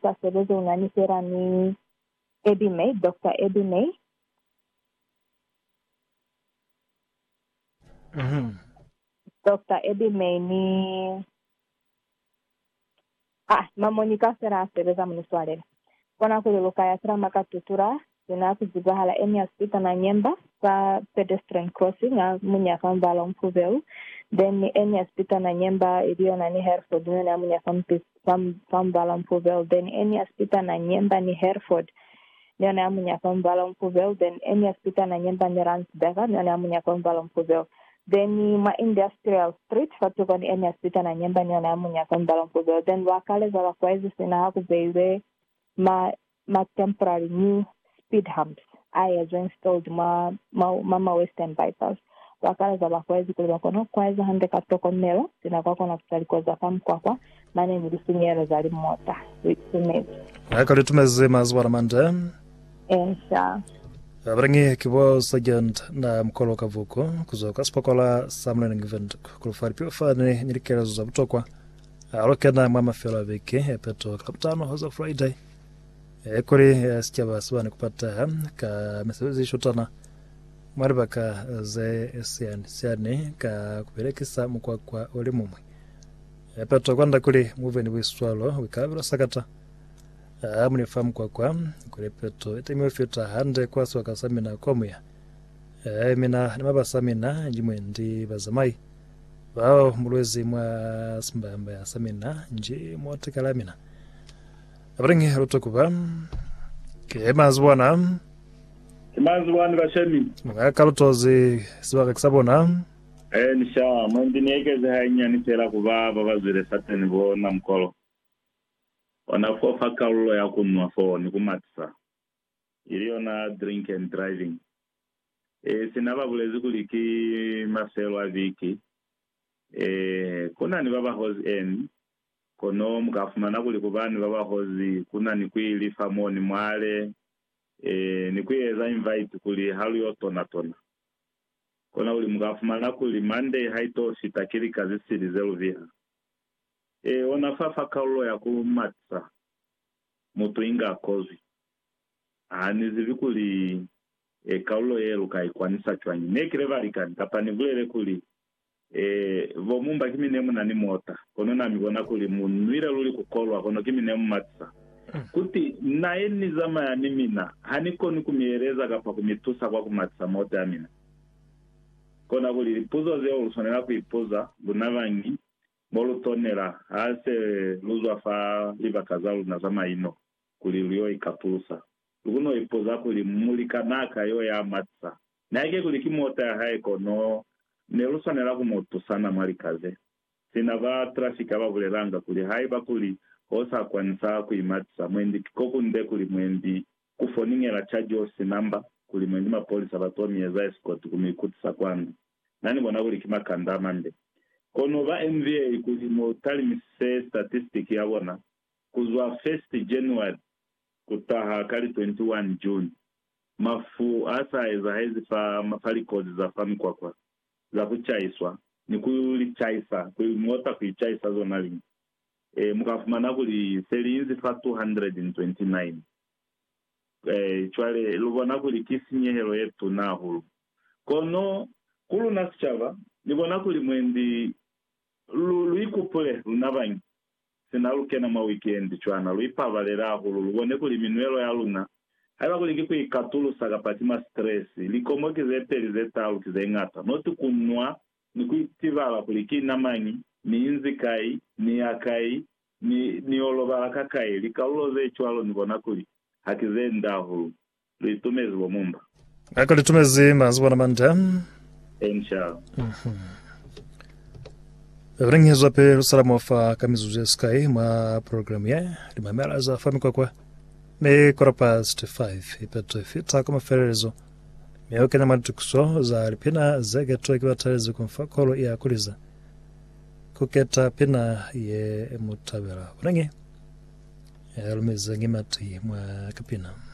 sasebenza unganisera ni Eddie May, Dr. Eddie May. Dr. Eddie May ni mamonika sera asebenza muniswalele. Kona kuliluka ya trama katutura sina kuzibahala eni hospital na nyemba sa pedestrian crossing na munya kambala mpuveu. Then eni hospital na nyemba iliyo na ni Hereford na munya kambala mpuveu. Then eni hospital na nyemba ni Hereford na munya kambala mpuveu. Then eni hospital na nyemba ni Ransbega na munya kambala mpuveu. Then ma industrial street fatuko ni eni hospital na nyemba ni munya kambala mpuveu. Then wakale za wakwezi sina hakubewe ma temporary new speed humps aya installed mama western bypass wakala za bakwezi kuliwa kono kweza hande katoko nelo sina kwako na kutalikoza kwa mane mirusinyero zali mota witsume akali tumeze mazwara mande ensha abrangi kibo sergeant na mkolo kavuko kuzoka spokola samlene ngivent kulufari pio fane nyirikela za butokwa alokena mama fela veke epeto kapitano hoza Friday kuri sichaba swani kupata ka mesezi shotana maribaka ze siani ka kupelekisa mkwakwa oli mumwe epeto kwanda kuri moveni wiswalo wikabira sakata amuni famu kwa kuri peto etemi ofita hande kwa swaka samina komuya mina nimaba samina njimwe ndi bazamai wao mulwezi mwa simbamba ya samina nji motekalamina abringi rutokuba kemazwana bashemi ngakalutozi siwaka kisabona nisha mwendineke zahanya nitera kuba babazire satani bona mkolo wanafofa kaulo ya kunwa fo nikumatsa iliona drink and driving sinaba bulezi kuliki maselo aviki kuna ni baba hozi kono mukafumana kuli kubani baba hozi kuna ni kwili famoni mwale ni kwiyeza invite kuli halu yotona kona uli mukafumana kuli Monday haito sitakiri kazi siri zelu viha onafafa kaulo ya kumatsa mutu inga kozi nizivi kuli kaulo yelu kaikwanisa chwanyi nekirevarikani kapanivulele kuli vomumba kiminemu nani mota kono namibona kuli munwira luli kukolwa kono kiminemu matsa kuti naeni zama ya nimina haniko ni kumiereza kapa kumitusa kwa kumatsa mota ya mina kona kuli lipuzo zeo ulusonela kuipuza bunavangi molu tonera hase luzwa fa liba kazalu na zama ino kuli liyo ikapulusa lukuno ipuza kuli mulikanaka yo ya matsa na ike kuli kimota ya hae kono nelusonela kumotu sana malikaze sinava trafika babulelanga kuli haiba kuli osa kwanisa kuimatsa mwendi kokunde kuli mwendi kufoningela charge osinamba kuli mwendi mapolisa batomieza escort kumikutisa kwanda nani bona kuli kimakanda mande kono ba MVA kuli motali mise statistic yabona kuzwa 1st January kutaha kali 21 June mafu asa eza hezi fa mafali kodi za fami kwa za kuchaiswa ni kulichaisa kuimota kuichaisa zonali mukafumana kuli selinzi fa 229 chwale lubona kuli kisinyehelo yetu na hulu kono kulu nasichava libona kuli mwendi luikupule lunavangi sinalukena ma weekend chwana luipavalera hulu lubone kuli minuelo ya luna haiba kuli kiku ikatulu saka patima stress likomo kizeteli zetalu kizengata noti kunwa ni kuitivala kuli kinamanyi ni inzikai ni akai ni olobala kakai likauloze chwalo nibona kuli hakizenda hulu luitumezi bomumba ako litumezi mazwana manda inshallah ringizo pe usalamu wa kamizuze sky ma program ya limamela za fami kwa me korapast 5 ipeto fita kama ferezo meoke na matukuso za lipina zege tuwa kiwa tarezo kumfakolo ya kuliza kuketa pina ye mutabera ringi ya lumiza ngimati mwa kapina